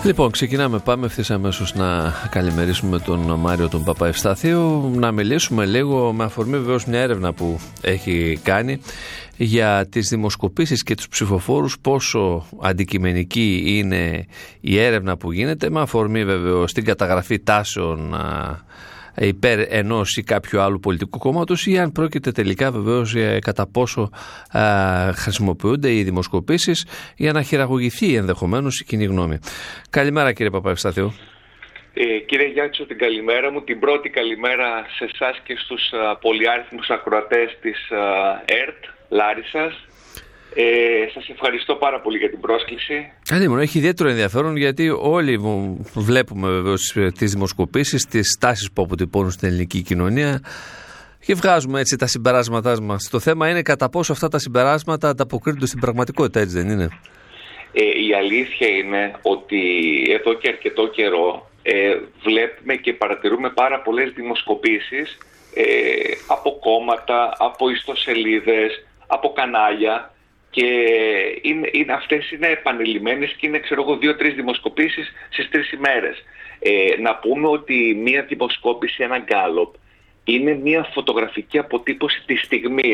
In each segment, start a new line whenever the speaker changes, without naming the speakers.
Λοιπόν, ξεκινάμε. Πάμε ευθύς αμέσως να καλημερίσουμε τον Μάριο τον Παπαευστάθιο, να μιλήσουμε λίγο με αφορμή βεβαίως μια έρευνα που έχει κάνει για τις δημοσκοπήσεις και τους ψηφοφόρους, πόσο αντικειμενική είναι η έρευνα που γίνεται, με αφορμή βεβαίως την καταγραφή τάσεων υπέρ ενός ή κάποιου άλλου πολιτικού κόμματος, ή αν πρόκειται τελικά βεβαίως κατά πόσο χρησιμοποιούνται οι δημοσκοπήσεις για να χειραγωγηθεί ενδεχομένως η κοινή γνώμη. Καλημέρα κύριε Παπαευστάθιο.
Κύριε Γιάννητσο, την καλημέρα μου, την πρώτη καλημέρα σε εσάς και στους πολυάριθμους ακροατές της ΕΡΤ Λάρισσας. Σας ευχαριστώ πάρα πολύ για την πρόσκληση.
Έχει ιδιαίτερο ενδιαφέρον, γιατί όλοι βλέπουμε βεβαίως τις δημοσκοπήσεις, τις τάσεις που αποτυπώνουν στην ελληνική κοινωνία και βγάζουμε έτσι τα συμπεράσματά μας. Το θέμα είναι κατά πόσο αυτά τα συμπεράσματα ανταποκρίνονται στην πραγματικότητα, έτσι δεν είναι?
Η αλήθεια είναι ότι εδώ και αρκετό καιρό βλέπουμε και παρατηρούμε πάρα πολλές δημοσκοπήσεις από κόμματα, από ιστοσελίδες, από κανάλια. Και αυτές είναι επανειλημμένες και είναι 2-3 δημοσκοπήσεις στις 3 ημέρες. Να πούμε ότι μία δημοσκόπηση, ένα γκάλοπ, είναι μία φωτογραφική αποτύπωση της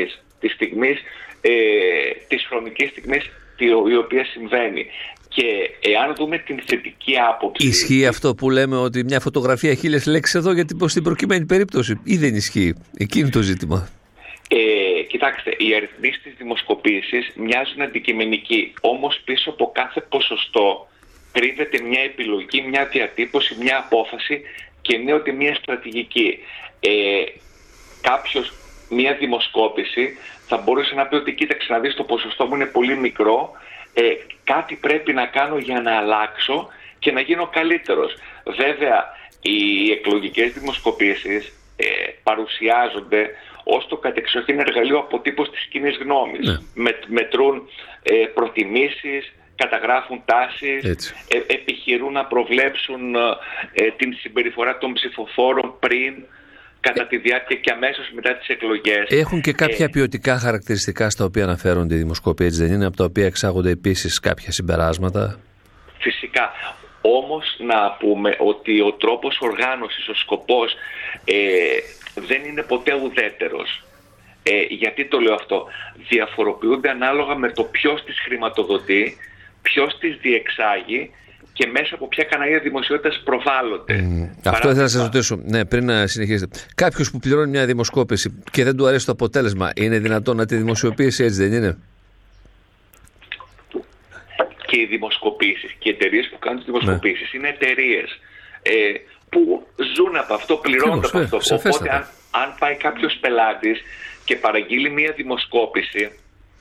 χρονικής στιγμής η οποία συμβαίνει. Και εάν δούμε την θετική άποψη...
Ισχύει αυτό που λέμε ότι μια φωτογραφία 1000 λέξεις εδώ, γιατί πως στην προκειμένη περίπτωση, ή δεν ισχύει? Εκείνη το ζήτημα.
Κοιτάξτε, οι αριθμοί στις δημοσκοπήσεις μοιάζουν αντικειμενικοί, όμως πίσω από κάθε ποσοστό κρύβεται μια επιλογή, μια διατύπωση, μια απόφαση και εννοείται μια στρατηγική. Κάποιος, μια δημοσκόπηση θα μπορούσε να πει ότι κοίταξε να δεις, το ποσοστό μου είναι πολύ μικρό, κάτι πρέπει να κάνω για να αλλάξω και να γίνω καλύτερος. Βέβαια, οι εκλογικές δημοσκοπήσεις παρουσιάζονται ως το κατεξοχήν εργαλείο αποτύπωσης της κοινής γνώμης. Ναι. Μετρούν προτιμήσεις, καταγράφουν τάσεις, επιχειρούν να προβλέψουν την συμπεριφορά των ψηφοφόρων πριν, κατά τη διάρκεια και αμέσως μετά τις εκλογές.
Έχουν και κάποια ποιοτικά χαρακτηριστικά στα οποία αναφέρονται οι δημοσκόποι, έτσι δεν είναι, από τα οποία εξάγονται επίσης κάποια συμπεράσματα?
Φυσικά. Όμως να πούμε ότι ο τρόπος οργάνωσης, ο σκοπός δεν είναι ποτέ ουδέτερος. Γιατί το λέω αυτό? Διαφοροποιούνται ανάλογα με το ποιος τις χρηματοδοτεί, ποιος τις διεξάγει και μέσα από ποια κανάλια δημοσιότητας προβάλλονται.
Αυτό ήθελα να σας ρωτήσω, ναι, πριν να συνεχίσετε. Κάποιος που πληρώνει μια δημοσκόπηση και δεν του αρέσει το αποτέλεσμα, είναι δυνατόν να τη δημοσιοποιήσει, έτσι δεν είναι?
Και οι δημοσκοπήσεις και οι εταιρείες που κάνουν τις δημοσκοπήσεις είναι εταιρείες που ζουν από αυτό, πληρώνουν από αυτό. Οπότε αν πάει κάποιος πελάτης και παραγγείλει μία δημοσκόπηση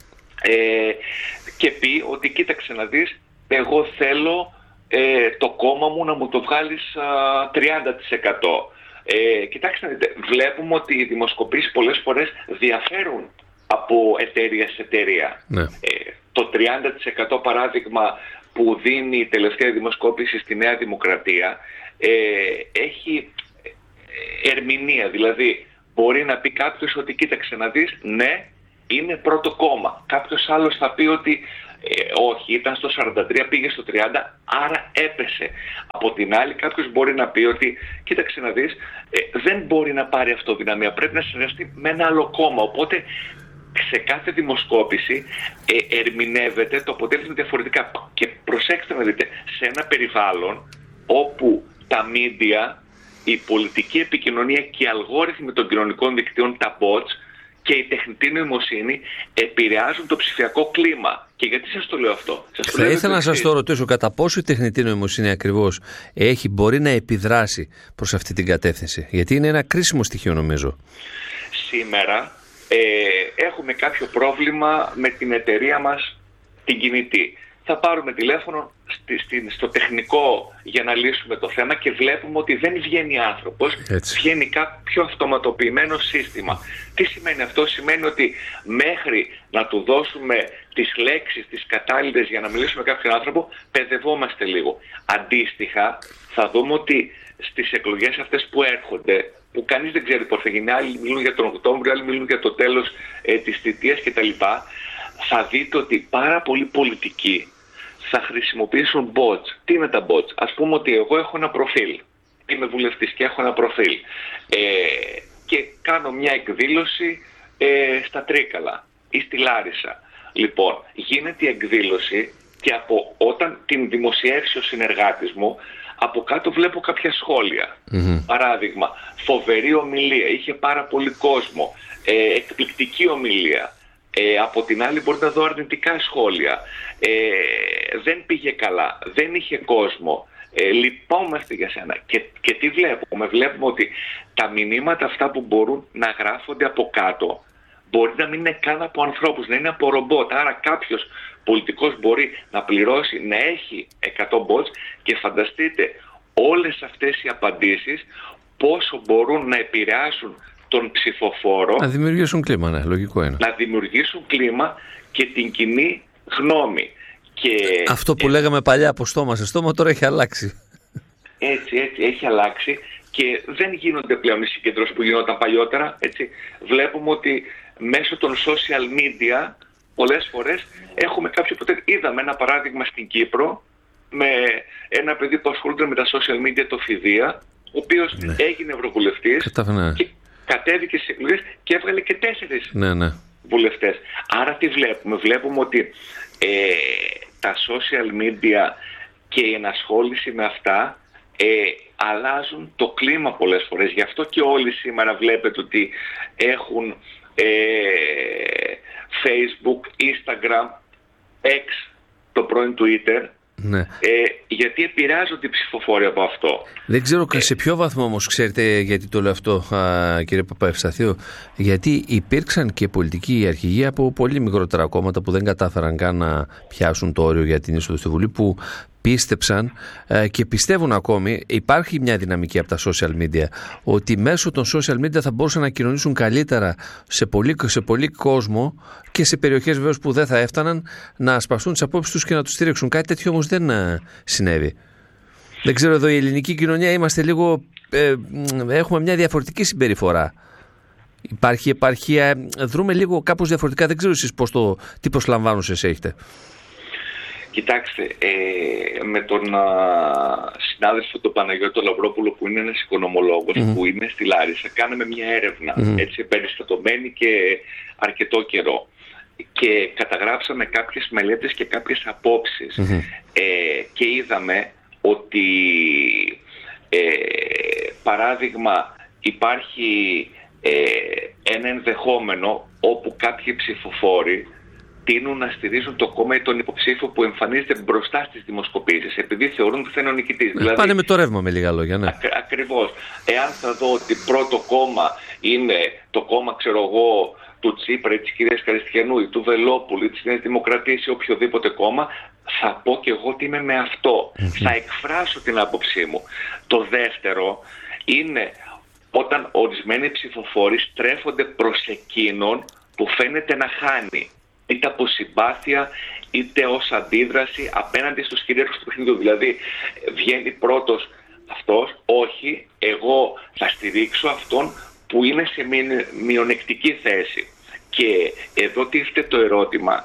και πει ότι κοίταξε να δεις, εγώ θέλω το κόμμα μου να μου το βγάλεις 30%. Κοιτάξτε να δείτε, βλέπουμε ότι οι δημοσκοπήσεις πολλές φορές διαφέρουν από εταιρεία σε εταιρεία. Ναι. Το 30% παράδειγμα που δίνει η τελευταία δημοσκόπηση στη Νέα Δημοκρατία έχει ερμηνεία. Δηλαδή μπορεί να πει κάποιος ότι κοίταξε να δεις, ναι, είναι πρώτο κόμμα. Κάποιος άλλος θα πει ότι όχι, ήταν στο 43, πήγε στο 30, άρα έπεσε. Από την άλλη κάποιος μπορεί να πει ότι κοίταξε να δεις, δεν μπορεί να πάρει αυτοδυναμία, πρέπει να συνεργαστεί με ένα άλλο κόμμα. Οπότε σε κάθε δημοσκόπηση ερμηνεύεται το αποτέλεσμα διαφορετικά. Και προσέξτε να δείτε, σε ένα περιβάλλον όπου τα μίντια, η πολιτική επικοινωνία και οι αλγόριθμοι των κοινωνικών δικτύων, τα bots και η τεχνητή νοημοσύνη επηρεάζουν το ψηφιακό κλίμα. Και γιατί σας το λέω αυτό?
Θα ήθελα να σας το ρωτήσω, κατά πόσο η τεχνητή νοημοσύνη ακριβώς μπορεί να επιδράσει προς αυτή την κατεύθυνση? Γιατί είναι ένα κρίσιμο στοιχείο νομίζω.
Σήμερα έχουμε κάποιο πρόβλημα με την εταιρεία μας την κινητή. Θα πάρουμε τηλέφωνο στο τεχνικό για να λύσουμε το θέμα και βλέπουμε ότι δεν βγαίνει άνθρωπος, βγαίνει κάποιο αυτοματοποιημένο σύστημα. Τι σημαίνει αυτό? Σημαίνει ότι μέχρι να του δώσουμε τις λέξεις, τις κατάλληλες για να μιλήσουμε με κάποιον άνθρωπο, παιδευόμαστε λίγο. Αντίστοιχα, θα δούμε ότι στις εκλογές αυτές που έρχονται, που κανείς δεν ξέρει πώς θα γίνει, άλλοι μιλούν για τον Οκτώβριο, άλλοι μιλούν για το τέλος της θητείας κτλ., θα δείτε ότι πάρα πολλοί πολιτικοί θα χρησιμοποιήσουν bots. Τι είναι τα bots? Ας πούμε ότι εγώ έχω ένα προφίλ. Είμαι βουλευτής και έχω ένα προφίλ. Και κάνω μια εκδήλωση στα Τρίκαλα ή στη Λάρισα. Λοιπόν, γίνεται η εκδήλωση και όταν την δημοσιεύσει ο συνεργάτης μου, από κάτω βλέπω κάποια σχόλια. Παράδειγμα, φοβερή ομιλία, είχε πάρα πολύ κόσμο, εκπληκτική ομιλία. Από την άλλη μπορεί να δω αρνητικά σχόλια. Δεν πήγε καλά, δεν είχε κόσμο. Λυπόμαστε για σένα. Και τι βλέπουμε? Βλέπουμε ότι τα μηνύματα αυτά που μπορούν να γράφονται από κάτω μπορεί να μην είναι καν από ανθρώπους, να είναι από ρομπότ. Άρα κάποιος πολιτικός μπορεί να πληρώσει, να έχει 100 bots, και φανταστείτε όλες αυτές οι απαντήσεις πόσο μπορούν να επηρεάσουν τον ψηφοφόρο.
Να δημιουργήσουν κλίμα, ναι, λογικό είναι.
Να δημιουργήσουν κλίμα και την κοινή γνώμη. Και
αυτό που λέγαμε παλιά από στόμα σε στόμα τώρα έχει αλλάξει.
Έτσι, έχει αλλάξει και δεν γίνονται πλέον οι συγκεντρώσεις που γινόταν παλιότερα. Έτσι. Βλέπουμε ότι μέσω των social media πολλές φορές έχουμε είδαμε ένα παράδειγμα στην Κύπρο με ένα παιδί που ασχολούνται με τα social media, το Φιδία, ο οποίος έγινε ευρωβουλευτής και κατέβηκε στις εκλογές και έβγαλε και 4 βουλευτές. Άρα τι βλέπουμε? Βλέπουμε ότι τα social media και η ενασχόληση με αυτά αλλάζουν το κλίμα πολλές φορές. Γι' αυτό και όλοι σήμερα βλέπετε ότι έχουν Facebook, Instagram, X, το πρώην Twitter. Ναι. Γιατί επηρεάζονται οι ψηφοφόροι από αυτό.
Δεν ξέρω σε ποιο βαθμό όμως, ξέρετε γιατί το λέω αυτό, κύριε Παπαευσταθίου, γιατί υπήρξαν και πολιτικοί αρχηγοί από πολύ μικρότερα κόμματα που δεν κατάφεραν καν να πιάσουν το όριο για την είσοδο στη Βουλή, που πίστεψαν και πιστεύουν ακόμη, υπάρχει μια δυναμική από τα social media, ότι μέσω των social media θα μπορούσαν να κοινωνήσουν καλύτερα σε πολύ κόσμο και σε περιοχές βέβαιως που δεν θα έφταναν να ασπαστούν τις απόψεις τους και να τους στήριξουν. Κάτι τέτοιο όμως δεν συνέβη. Δεν ξέρω, εδώ η ελληνική κοινωνία είμαστε λίγο, έχουμε μια διαφορετική συμπεριφορά. Υπάρχει επαρχία, δρούμε λίγο κάπως διαφορετικά. Δεν ξέρω εσείς τι προσλαμβάνωσες έχετε.
Κοιτάξτε, με τον συνάδελφο τον Παναγιώτο Λαυρόπουλο, που είναι ένας οικονομολόγος, που είναι στη Λάρισα, κάναμε μια έρευνα έτσι περιστατωμένη και αρκετό καιρό, και καταγράψαμε κάποιες μελέτες και κάποιες απόψεις και είδαμε ότι παράδειγμα υπάρχει ένα ενδεχόμενο όπου κάποιοι ψηφοφόροι τείνουν να στηρίζουν το κόμμα ή τον υποψήφιο που εμφανίζεται μπροστά στις δημοσκοπήσεις, επειδή θεωρούν ότι θα είναι ο νικητής.
Δηλαδή, πάνε με το ρεύμα, με λίγα λόγια, ναι.
Ακριβώς. Εάν θα δω ότι πρώτο κόμμα είναι το κόμμα, ξέρω εγώ, του Τσίπρα ή της κυρίας Καριστιανού ή του Βελόπουλου ή της Νέας Δημοκρατίας ή οποιοδήποτε κόμμα, θα πω και εγώ ότι είμαι με αυτό. Θα εκφράσω την άποψή μου. Το δεύτερο είναι όταν ορισμένοι ψηφοφόροι στρέφονται προς εκείνον που φαίνεται να χάνει, είτε από συμπάθεια είτε ως αντίδραση απέναντι στους κυρίαρχους του παιχνιδιού. Δηλαδή βγαίνει πρώτος αυτός, όχι, εγώ θα στηρίξω αυτόν που είναι σε μειονεκτική θέση. Και εδώ τίθεται το ερώτημα,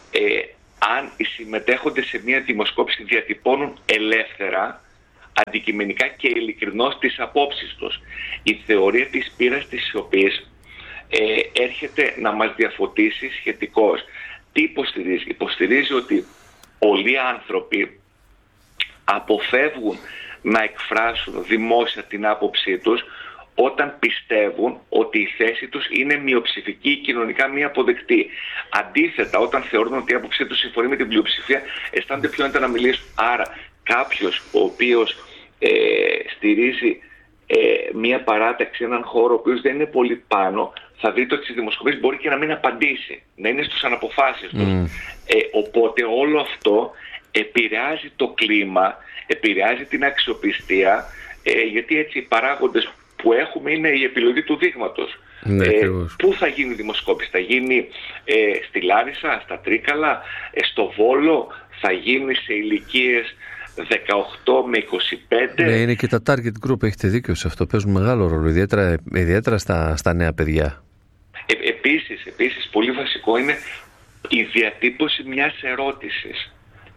αν οι συμμετέχοντες σε μια δημοσκόπηση διατυπώνουν ελεύθερα, αντικειμενικά και ειλικρινώς τις απόψεις τους. Η θεωρία της πείρας της σιωπής έρχεται να μας διαφωτίσει σχετικώς. Τι υποστηρίζει? Υποστηρίζει ότι πολλοί άνθρωποι αποφεύγουν να εκφράσουν δημόσια την άποψή τους όταν πιστεύουν ότι η θέση τους είναι μειοψηφική ή κοινωνικά μη αποδεκτή. Αντίθετα, όταν θεωρούν ότι η άποψή τους συμφωνεί με την πλειοψηφία, αισθάνονται πιο έντονα να μιλήσουν. Άρα κάποιος ο οποίος στηρίζει μια παράταξη, έναν χώρο ο οποίος δεν είναι πολύ πάνω, θα δείτε ότι στις δημοσκοπήσεις μπορεί και να μην απαντήσει, να είναι στους αναποφάσεις τους. Οπότε όλο αυτό επηρεάζει το κλίμα, επηρεάζει την αξιοπιστία, γιατί έτσι οι παράγοντες που έχουμε είναι η επιλογή του δείγματος. Πού θα γίνει η δημοσκόπηση? Θα γίνει στη Λάρισα, στα Τρίκαλα, στο Βόλο, θα γίνει σε ηλικίες 18 με 25.
Ναι, είναι και τα target group, έχετε δίκιο σε αυτό, παίζουν μεγάλο ρόλο, ιδιαίτερα στα νέα παιδιά.
Επίσης, πολύ βασικό είναι η διατύπωση μιας ερώτησης.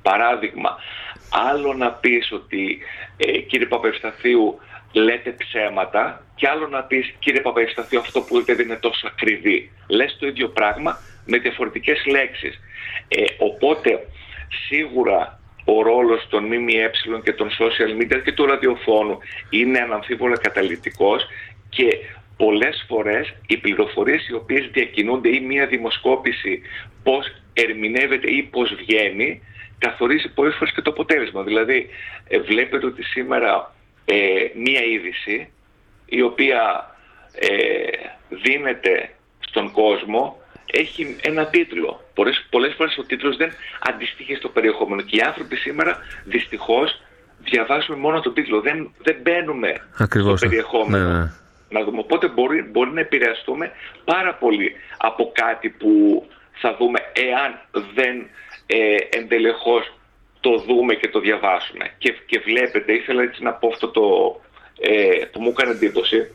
Παράδειγμα, άλλο να πεις ότι κύριε Παπαευσταθίου λέτε ψέματα και άλλο να πεις κύριε Παπαευσταθίου αυτό που λέτε δεν είναι τόσο ακριβή. Λες το ίδιο πράγμα με διαφορετικές λέξεις. Οπότε σίγουρα ο ρόλος των ΜΜΕ και των social media και του ραδιοφώνου είναι αναμφίβολα καταλυτικός και πολλές φορές οι πληροφορίες οι οποίες διακινούνται ή μια δημοσκόπηση πώς ερμηνεύεται ή πώς βγαίνει καθορίζει πολλές φορές και το αποτέλεσμα. Δηλαδή βλέπετε ότι σήμερα μια είδηση η οποία δίνεται στον κόσμο έχει ένα τίτλο. Πολλές φορές ο τίτλος δεν αντιστοιχεί στο περιεχόμενο και οι άνθρωποι σήμερα δυστυχώς διαβάζουμε μόνο τον τίτλο. Δεν μπαίνουμε στο περιεχόμενο. Ναι. Να δούμε. Οπότε μπορεί να επηρεαστούμε πάρα πολύ από κάτι που θα δούμε εάν δεν εντελεχώς το δούμε και το διαβάσουμε. Και βλέπετε, ήθελα έτσι να πω αυτό που μου έκανε εντύπωση,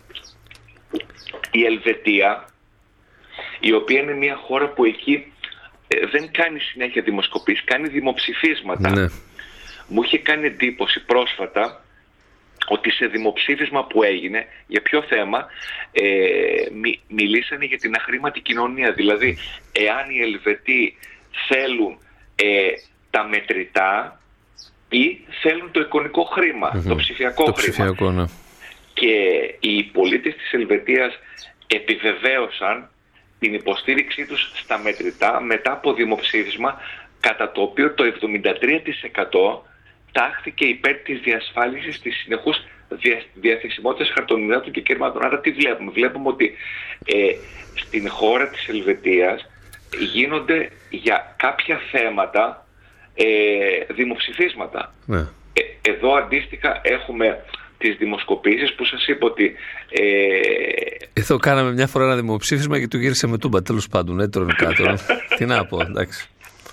η Ελβετία, η οποία είναι μια χώρα που εκεί δεν κάνει συνέχεια δημοσκοπήσεις, κάνει δημοψηφίσματα. Ναι. Μου είχε κάνει εντύπωση πρόσφατα ότι σε δημοψήφισμα που έγινε, για ποιο θέμα, μιλήσανε για την αχρήματη κοινωνία. Δηλαδή, εάν οι Ελβετοί θέλουν τα μετρητά ή θέλουν το εικονικό χρήμα, το ψηφιακό χρήμα. Ναι. Και οι πολίτες της Ελβετίας επιβεβαίωσαν την υποστήριξή τους στα μετρητά μετά από δημοψήφισμα κατά το οποίο το 73% τάχθηκε υπέρ της διασφάλισης της συνεχούς διαθεσιμότητας χαρτονομισμάτων και κέρματων. Άρα τι βλέπουμε? Βλέπουμε ότι στην χώρα της Ελβετίας γίνονται για κάποια θέματα δημοψηφίσματα. Ναι. Εδώ αντίστοιχα έχουμε τις δημοσκοπήσεις που σας είπα ότι...
Εδώ κάναμε μια φορά ένα δημοψήφισμα και του γύρισε με τούμπα, τέλος πάντων, έτρωνε κάτω. Τι να πω, εντάξει.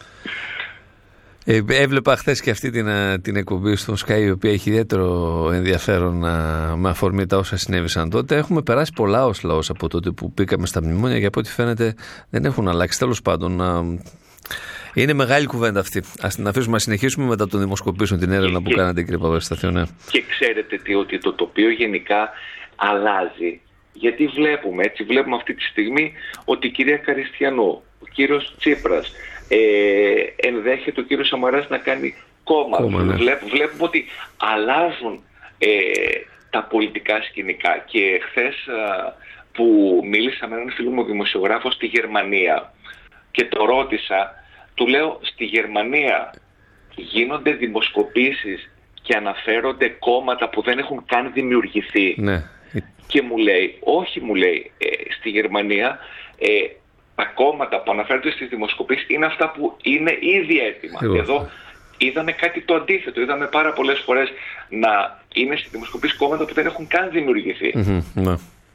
Έβλεπα χθες και αυτή την εκπομπή στο Sky, η οποία έχει ιδιαίτερο ενδιαφέρον με αφορμή τα όσα συνέβησαν τότε. Έχουμε περάσει πολλά ως λαός από τότε που μπήκαμε στα μνημόνια και από ό,τι φαίνεται δεν έχουν αλλάξει. Τέλος πάντων, είναι μεγάλη κουβέντα αυτή. Ας την αφήσουμε να συνεχίσουμε μετά τον δημοσκοπήσεων την έρευνα που κάνατε, κύριε Παπαευσταθίου. Ναι.
Και ξέρετε ότι το τοπίο γενικά αλλάζει. Γιατί βλέπουμε αυτή τη στιγμή ότι η κυρία Καριστιανού, ο κύριος Τσίπρας, ενδέχεται ο κύριος Σαμαράς να κάνει κόμμα. Ναι. Βλέπουμε ότι αλλάζουν τα πολιτικά σκηνικά. Και χθες που μίλησα με έναν φίλο μου δημοσιογράφο στη Γερμανία και το ρώτησα, του λέω, στη Γερμανία γίνονται δημοσκοπήσεις και αναφέρονται κόμματα που δεν έχουν καν δημιουργηθεί. Ναι. Και μου λέει, όχι, μου λέει, στη Γερμανία τα κόμματα που αναφέρονται στις δημοσκοπήσεις είναι αυτά που είναι ήδη έτοιμα. Εδώ είδαμε κάτι το αντίθετο. Είδαμε πάρα πολλές φορές να είναι στις δημοσκοπήσεις κόμματα που δεν έχουν καν δημιουργηθεί.
Ναι.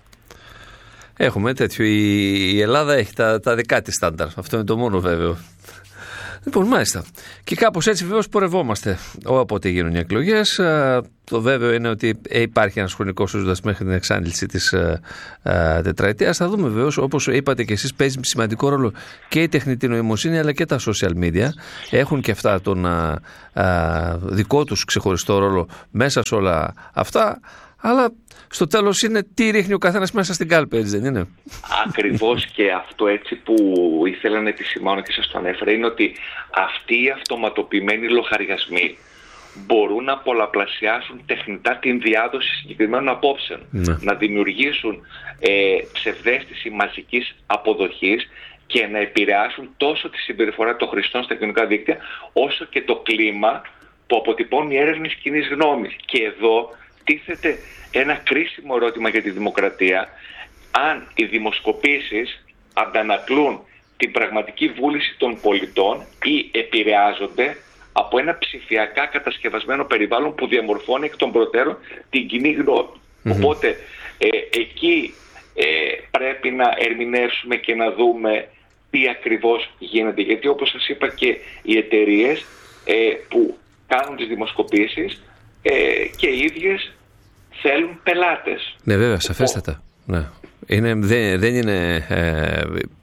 Έχουμε τέτοιο. Η Ελλάδα έχει τα δικά της στάνταρ. Αυτό είναι το μόνο βέβαιο. Λοιπόν, μάλιστα. Και κάπως έτσι βεβαίως πορευόμαστε. Όποτε γίνουν οι εκλογές, το βέβαιο είναι ότι υπάρχει ένας χρονικός ορίζοντας μέχρι την εξάντληση της τετραετίας. Θα δούμε βεβαίως, όπως είπατε και εσείς, παίζει σημαντικό ρόλο και η τεχνητή νοημοσύνη αλλά και τα social media. Έχουν και αυτά τον δικό τους ξεχωριστό ρόλο μέσα σε όλα αυτά. Αλλά στο τέλος είναι τι ρίχνει ο καθένας μέσα στην κάλπη, έτσι δεν είναι?
Ακριβώς, και αυτό έτσι που ήθελα να επισημάνω και σας το ανέφερα είναι ότι αυτοί οι αυτοματοποιημένοι λογαριασμοί μπορούν να πολλαπλασιάσουν τεχνητά την διάδοση συγκεκριμένων απόψεων, να δημιουργήσουν ψευδαίσθηση μαζικής αποδοχής και να επηρεάσουν τόσο τη συμπεριφορά των χρηστών στα κοινωνικά δίκτυα όσο και το κλίμα που αποτυπώνουν οι έρευνες κοινής γνώμης. Και εδώ τίθεται ένα κρίσιμο ερώτημα για τη δημοκρατία: αν οι δημοσκοπήσεις αντανακλούν την πραγματική βούληση των πολιτών ή επηρεάζονται από ένα ψηφιακά κατασκευασμένο περιβάλλον που διαμορφώνει εκ των προτέρων την κοινή γνώμη. Οπότε εκεί πρέπει να ερμηνεύσουμε και να δούμε τι ακριβώς γίνεται. Γιατί όπως σας είπα, και οι εταιρείες που κάνουν τις δημοσκοπήσεις και οι ίδιες θέλουν πελάτες.
Ναι, βέβαια, σαφέστατα. Ναι. Δεν είναι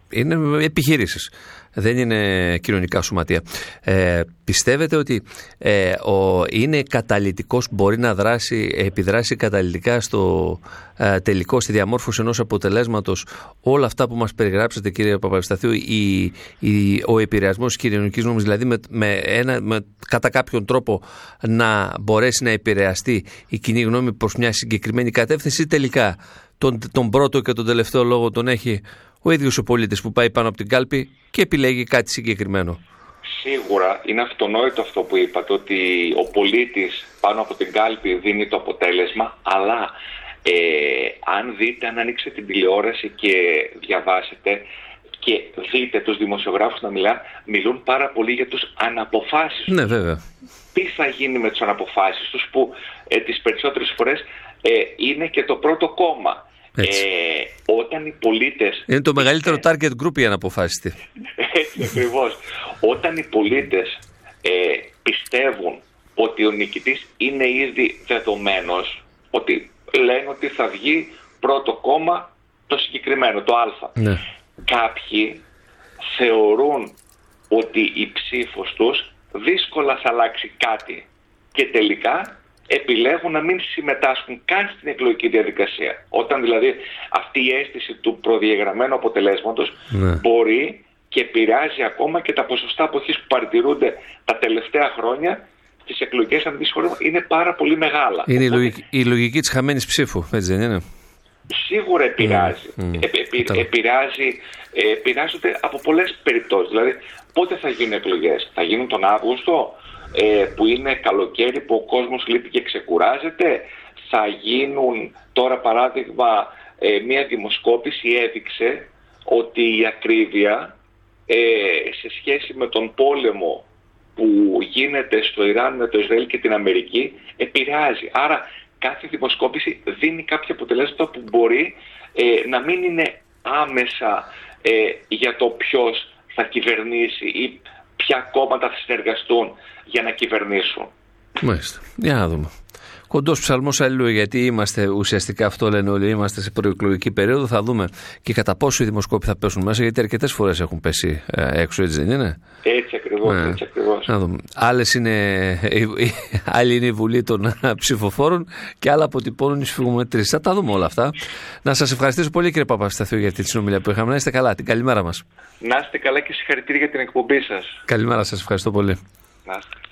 είναι επιχειρήσεις. Δεν είναι κοινωνικά σωματεία. Πιστεύετε ότι είναι καταλυτικός, μπορεί να επιδράσει καταλυτικά στο τελικό, στη διαμόρφωση ενός αποτελέσματος, όλα αυτά που μας περιγράψατε, κύριε Παπαευσταθίου, ο επηρεασμός της κοινωνικής νόμης, δηλαδή κατά κάποιον τρόπο να μπορέσει να επηρεαστεί η κοινή γνώμη προς μια συγκεκριμένη κατεύθυνση, ή τελικά τον πρώτο και τον τελευταίο λόγο τον έχει ο ίδιος ο πολίτης που πάει πάνω από την κάλπη και επιλέγει κάτι συγκεκριμένο?
Σίγουρα είναι αυτονόητο αυτό που είπατε, ότι ο πολίτης πάνω από την κάλπη δίνει το αποτέλεσμα, αλλά αν δείτε, αν ανοίξετε την τηλεόραση και διαβάσετε και δείτε τους δημοσιογράφους να μιλούν πάρα πολύ για τους αναποφάσεις τους.
Ναι, βέβαια.
Τι θα γίνει με τους αναποφάσεις τους, που τις περισσότερες φορές είναι και το πρώτο κόμμα. Όταν οι πολίτες...
Είναι το μεγαλύτερο target group για να αποφάσιστε.
Έτσι ακριβώς. Όταν οι πολίτες πιστεύουν ότι ο νικητής είναι ήδη δεδομένος, ότι λένε ότι θα βγει πρώτο κόμμα το συγκεκριμένο, το Α.
Ναι.
Κάποιοι θεωρούν ότι η ψήφος τους δύσκολα θα αλλάξει κάτι και τελικά επιλέγουν να μην συμμετάσχουν καν στην εκλογική διαδικασία. Όταν δηλαδή αυτή η αίσθηση του προδιαγραμμένου αποτελέσματος μπορεί και επηρεάζει ακόμα και τα ποσοστά αποχής που παρατηρούνται τα τελευταία χρόνια στις εκλογικές αναμετρήσεις είναι πάρα πολύ μεγάλα.
Είναι η λογική της χαμένης ψήφου, έτσι δεν είναι?
Σίγουρα επηρεάζει. Επηρεάζονται από πολλές περιπτώσεις. Δηλαδή, πότε θα γίνουν εκλογές? Θα γίνουν τον Αύγουστο, που είναι καλοκαίρι που ο κόσμος λείπει και ξεκουράζεται? Θα γίνουν, τώρα παράδειγμα, μια δημοσκόπηση έδειξε ότι η ακρίβεια σε σχέση με τον πόλεμο που γίνεται στο Ιράν με το Ισραήλ και την Αμερική επηρεάζει. Άρα κάθε δημοσκόπηση δίνει κάποια αποτελέσματα που μπορεί να μην είναι άμεσα για το ποιος θα κυβερνήσει ή ποια κόμματα θα συνεργαστούν για να κυβερνήσουν.
Μάλιστα. Για να δούμε. Κοντός ψαλμός αλληλούια, γιατί είμαστε ουσιαστικά, αυτό λένε όλοι, είμαστε σε προεκλογική περίοδο. Θα δούμε και κατά πόσο οι δημοσκόποι θα πέσουν μέσα, γιατί αρκετές φορές έχουν πέσει έξω, έτσι δεν είναι?
Έτσι ακριβώς. Έτσι ακριβώς.
Να δούμε. Άλλη είναι η Βουλή των ψηφοφόρων και άλλα αποτυπώνουν οι σφιγμομετρήσεις. Θα τα δούμε όλα αυτά. Να σας ευχαριστήσω πολύ, κύριε Παπαευσταθίου, για τη συνομιλία που είχαμε. Να είστε καλά. Την καλημέρα μας.
Να είστε καλά και συγχαρητήρια για την εκπομπή σας.
Καλημέρα σας. Ευχαριστώ πολύ.
Να είστε.